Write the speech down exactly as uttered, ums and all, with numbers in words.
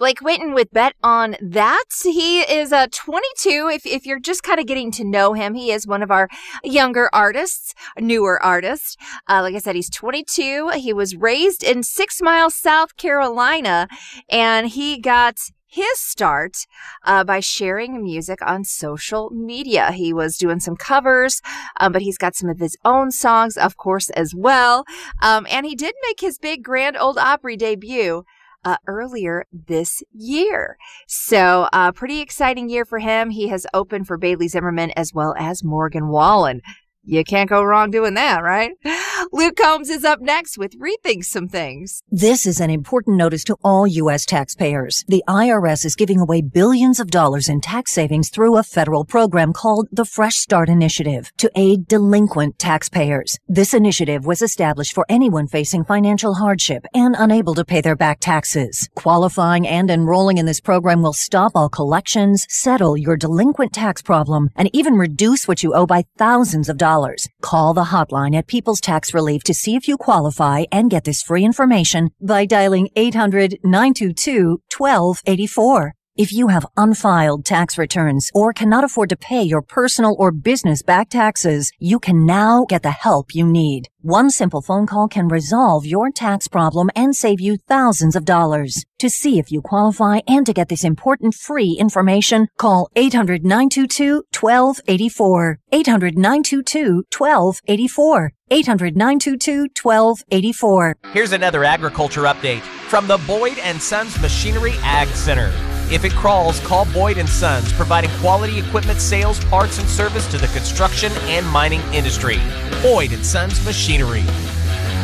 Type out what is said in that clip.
Blake Whitten with Bet on That. He is uh, twenty-two. If, if you're just kind of getting to know him, he is one of our younger artists, newer artists. Uh, like I said, he's twenty-two. He was raised in Six Mile, South Carolina, and he got his start uh, by sharing music on social media. He was doing some covers, um, but he's got some of his own songs, of course, as well. Um, and he did make his big Grand Ole Opry debut Uh, earlier this year. So, uh, pretty exciting year for him. He has opened for Bailey Zimmerman as well as Morgan Wallen. You can't go wrong doing that, right? Luke Combs is up next with Rethink Some Things. This is an important notice to all U S taxpayers. The I R S is giving away billions of dollars in tax savings through a federal program called the Fresh Start Initiative to aid delinquent taxpayers. This initiative was established for anyone facing financial hardship and unable to pay their back taxes. Qualifying and enrolling in this program will stop all collections, settle your delinquent tax problem, and even reduce what you owe by thousands of dollars. Call the hotline at People's Tax Relief to see if you qualify and get this free information by dialing eight hundred, nine two two, one two eight four. If you have unfiled tax returns or cannot afford to pay your personal or business back taxes, you can now get the help you need. One simple phone call can resolve your tax problem and save you thousands of dollars. To see if you qualify and to get this important free information, call eight hundred, nine two two, one two eight four. eight hundred, nine two two, one two eight four. eight hundred, nine two two, one two eight four. Here's another agriculture update from the Boyd and Sons Machinery Ag Center. If it crawls, call Boyd and Sons, providing quality equipment sales, parts, and service to the construction and mining industry. Boyd and Sons Machinery.